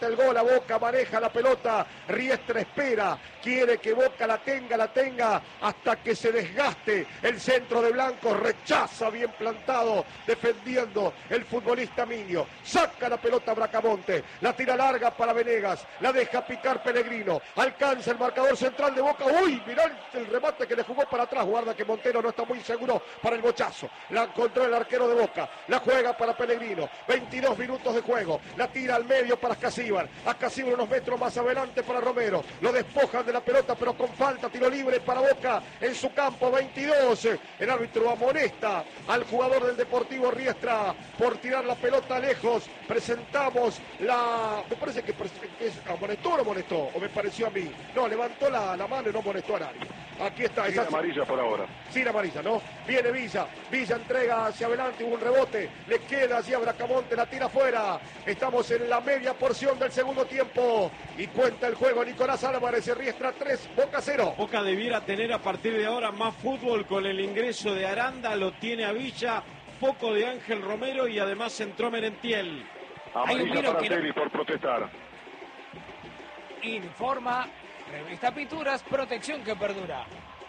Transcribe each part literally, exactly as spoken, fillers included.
levanta el gol a Boca, maneja la pelota, Riestra espera, quiere que Boca la tenga, la tenga hasta que se desgaste el centro de Blanco, rechaza bien plantado, defendiendo el futbolista Miño, saca la pelota Bracamonte, la tira larga para Venegas, la deja picar Pellegrino, alcanza el marcador central de Boca, uy, mirá el, el remate que le jugó para atrás, guarda que Montero no está muy seguro para el bochazo, la encontró el arquero de Boca, la juega para Pellegrino, veintidós minutos de juego, la tira al medio para Ascasíbar, Ascasíbar unos metros más adelante para Romero, lo despojan de la pelota pero con falta, tiro libre para Boca en su campo, veintidós, el árbitro amonesta al jugador del Deportivo Riestra por tirar la pelota lejos, presentamos la, me parece que, que es, amonestó o no amonestó, o me pareció a mí, no, levantó la, la mano y no amonestó a nadie, aquí está, sin esa amarilla por ahora, sin amarilla, ¿no? Viene Villa, Villa entrega hacia adelante, hubo un rebote, le queda hacia Bracamonte, la tira afuera, estamos en la media porción del segundo tiempo y cuenta el juego Nicolás Álvarez, Riestra tres, Boca cero. Boca debiera tener a partir de ahora más fútbol con el ingreso de Aranda, lo tiene a Villa, poco de Ángel Romero y además entró Merentiel. Amarilla para Celi por protestar. Informa Revista Pinturas, protección que perdura.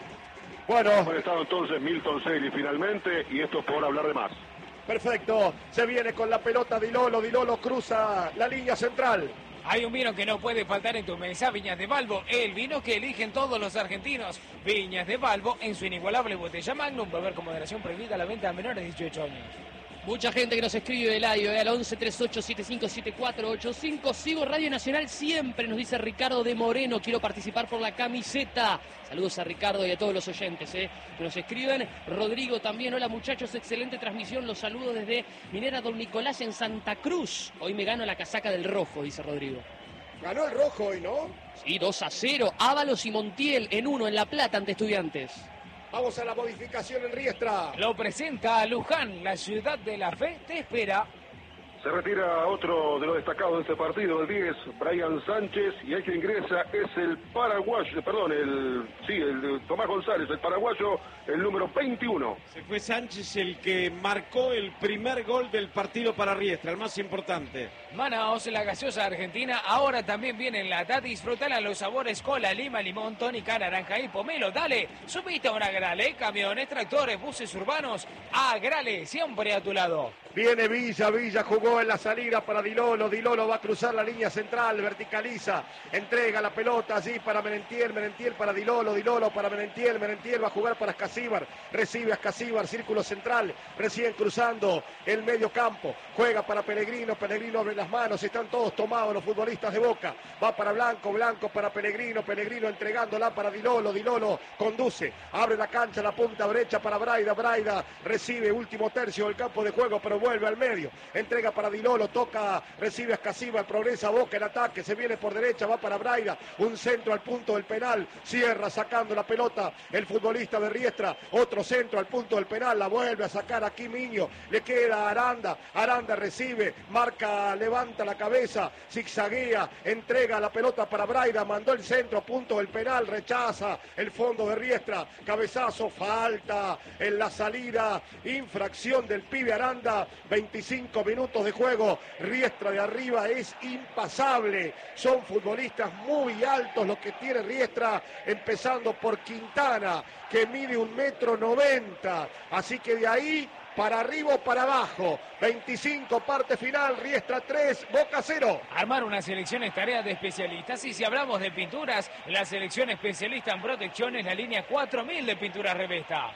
Bueno, ha estado entonces Milton Celi finalmente y esto es por hablar de más. Perfecto, se viene con la pelota Dilolo, Dilolo cruza la línea central. Hay un vino que no puede faltar en tu mesa, Viñas de Balbo, el vino que eligen todos los argentinos. Viñas de Balbo en su inigualable botella Magnum, beber con moderación, prohibida la venta a menores de dieciocho años. Mucha gente que nos escribe del audio, eh, al once treinta y ocho setenta y cinco setenta y cuatro ochenta y cinco. Sigo Radio Nacional siempre, nos dice Ricardo de Moreno. Quiero participar por la camiseta. Saludos a Ricardo y a todos los oyentes eh, que nos escriben. Rodrigo también. Hola muchachos, excelente transmisión. Los saludo desde Minera Don Nicolás en Santa Cruz. Hoy me gano la casaca del rojo, dice Rodrigo. Ganó el rojo hoy, ¿no? Sí, dos a cero. Ábalos y Montiel en uno en La Plata ante Estudiantes. Vamos a la modificación en Riestra. Lo presenta a Luján, la ciudad de la fe te espera. Se retira otro de los destacados de este partido, el diez, Brian Sánchez, y el que ingresa es el paraguayo, perdón, el sí, el Tomás González, el paraguayo, el número veintiuno. Se fue Sánchez el que marcó el primer gol del partido para Riestra, el más importante. Manaos, la gaseosa argentina, ahora también viene en lata. Disfrutala los sabores cola, lima, limón, tónica, naranja y pomelo. Dale, subiste a una Grale, camiones, tractores, buses urbanos. A Grale, siempre a tu lado. Viene Villa, Villa jugó en la salida para Dilolo, Dilolo va a cruzar la línea central, verticaliza, entrega la pelota allí para Merentiel, Merentiel para Dilolo, Dilolo para Merentiel, Merentiel va a jugar para Ascasíbar, recibe a Ascasíbar, círculo central, recién cruzando el medio campo, juega para Pellegrino, Pellegrino abre las manos, están todos tomados los futbolistas de Boca, va para Blanco, Blanco para Pellegrino, Pellegrino entregándola para Dilolo, Dilolo conduce, abre la cancha, la punta derecha para Braida, Braida recibe último tercio del campo de juego, pero vuelve al medio, entrega para Dilolo, toca, recibe a Ascasíbar, progresa Boca en ataque, se viene por derecha, va para Braida, un centro al punto del penal, cierra sacando la pelota el futbolista de Riestra, otro centro al punto del penal, la vuelve a sacar aquí Miño, le queda a Aranda, Aranda recibe, marca, levanta la cabeza, zigzaguea, entrega la pelota para Braida, mandó el centro a punto del penal, rechaza el fondo de Riestra, cabezazo, falta en la salida, infracción del pibe Aranda, veinticinco minutos de juego, Riestra de arriba es impasable, son futbolistas muy altos los que tiene Riestra, empezando por Quintana, que mide un metro noventa, así que de ahí para arriba o para abajo, veinticinco, parte final, Riestra tres, Boca cero. Armar una selección es tarea de especialistas y si hablamos de pinturas, la selección especialista en protección es la línea cuatro mil de Pinturas Revesta.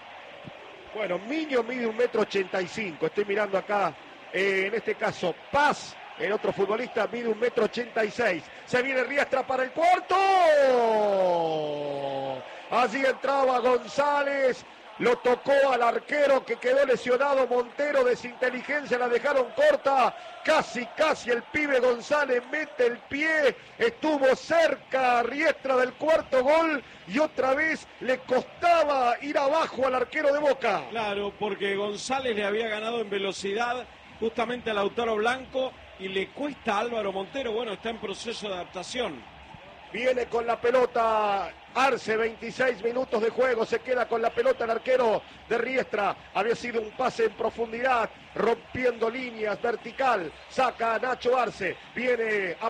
Bueno, Miño mide un metro ochenta y cinco, estoy mirando acá, eh, en este caso Paz, el otro futbolista mide un metro ochenta y seis, se viene Riestra para el cuarto, allí entraba González, lo tocó al arquero que quedó lesionado, Montero, desinteligencia, la dejaron corta, casi, casi el pibe González mete el pie, estuvo cerca Riestra del cuarto gol y otra vez le costaba ir abajo al arquero de Boca. Claro, porque González le había ganado en velocidad justamente a Lautaro Blanco y le cuesta a Álvaro Montero, bueno, está en proceso de adaptación. Viene con la pelota Arce, veintiséis minutos de juego, se queda con la pelota el arquero de Riestra, había sido un pase en profundidad, rompiendo líneas, vertical, saca a Nacho Arce, viene a